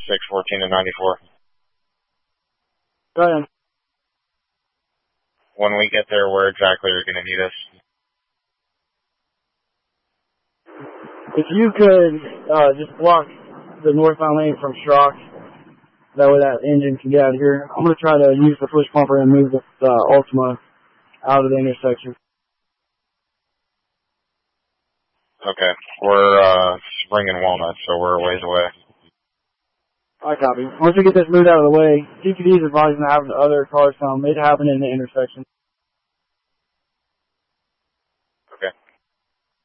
614 and 94. Go ahead. When we get there, where exactly are you going to need us? If you could just block the northbound lane from Schrock, that way that engine can get out of here. I'm going to try to use the push pumper and move the Ultima out of the intersection. Okay. We're Spring and Walnut, so we're a ways away. I copy. Once we get this moved out of the way, TPD is advising to have the other cars come. It happened in the intersection.